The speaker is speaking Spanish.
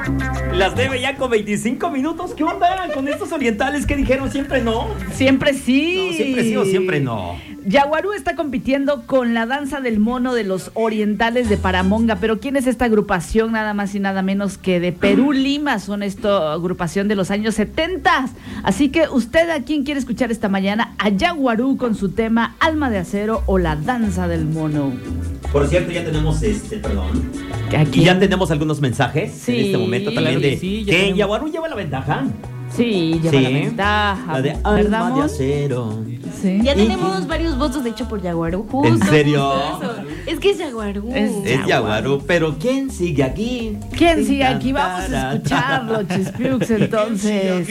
Las debe ya con 25 minutos. ¿Qué onda con estos orientales que dijeron siempre no? Siempre sí. No, siempre sí o siempre no. Yaguarú está compitiendo con la danza del mono de los orientales de Paramonga, pero ¿quién es esta agrupación? Nada más y nada menos que de Perú, Lima. Son esta agrupación de los años 70. Así que usted, ¿a quién quiere escuchar esta mañana? A Yaguarú con su tema Alma de Acero o la danza del mono. Por cierto, ya tenemos perdón. Aquí Y ya tenemos algunos mensajes Sí. en este momento también Claro que de sí, ya que tenemos. Yaguarú lleva la ventaja. sí, lleva la ventaja. La de ¿verdad, Alma de Mon? Acero. Sí. Ya tenemos varios votos, de hecho, por Yaguarú. Justo, ¿En serio? justo eso. Es que es Yaguarú. Es Yaguarú, pero ¿quién sigue aquí? ¿Quién sigue aquí? Vamos a escucharlo, Chispiux, entonces.